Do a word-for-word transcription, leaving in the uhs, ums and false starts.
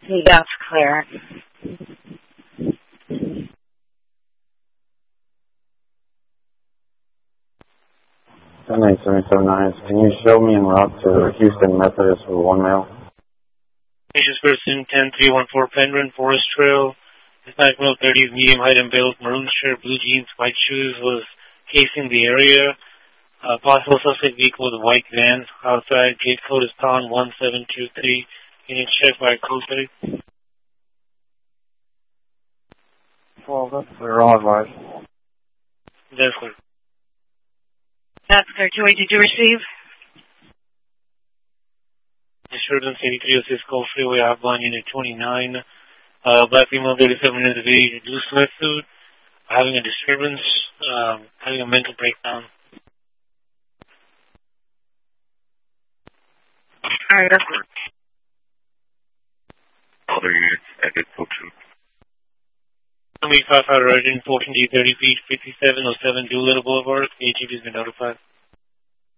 That's clear. ten eight seven seven nine, can you show me en route to Houston Methodist for one male? Patient's person ten three one four Penryn Forest Trail. Hispanic male thirties, medium height and build, maroon shirt, blue jeans, white shoes, was casing the area. Uh, possible suspect vehicle with a white van outside. Gate code is pound one seven two three. Getting checked by code three. Well, that's clear. All advised. That's clear. That's clear. two eight, did you receive? Disturbance eighty-three oh six Gulf Freeway, outbound unit twenty-nine. Uh, black female, thirty-seven years of age, blue sweatsuit, having a disturbance, um, having a mental breakdown. Alright, that's clear. Other units, exit code two. Somebody five five Resident, fourteen D thirty feet, fifty-seven oh seven Doolittle Boulevard. The A G P has been notified.